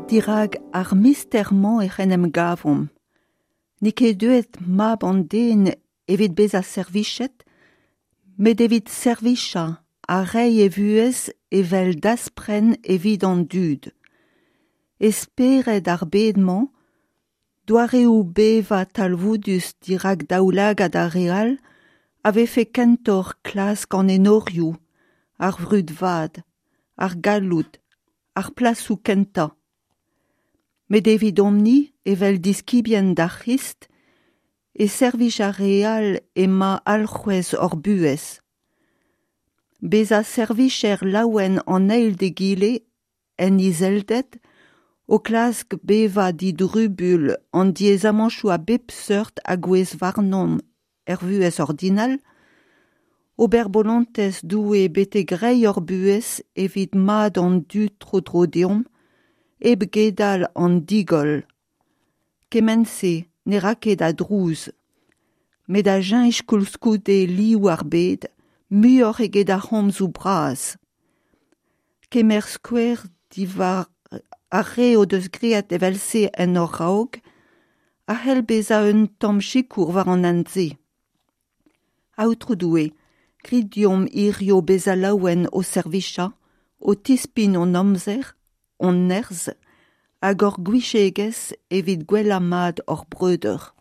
dirag ar misterman enem gavum. Nike duet mab an den evit bez a servichet, met evit servicha a rei e vuez evel daspren evit an dud. Esperet ar bedman, doare ou beva talvoudus dirag daoulag ad ar real, ave fe kentor klas gant enorioù, ar vrud vad, ar galoud, ar plasou kenta. Met evit omni evel diskibien da Christ, e servij ar real ema alc'hwez hor buez. Bez a servicher laouen an eil de gile, en izeldet, o klask beva didrubul an diezamanchou a bep seurt a gwez varnom vuez ordinal, ober bolantez doue bete grei hor buez evit mad an du tro-dro-deom, eb gedal an digol. Kemense ne raket a drouz, met a jenj koulskoude liou ar bed, muor eget a c'homz ou braz. Kemer skwer divar a re o deus great evelse en hor raog, a hel bez a un tamm chikour war an anze. Aoutro doue, gridiom irio bez a laouen o servicha, o tispin o amzer, on nerz, hag hor gwichéges evit gwell amad hor breuder.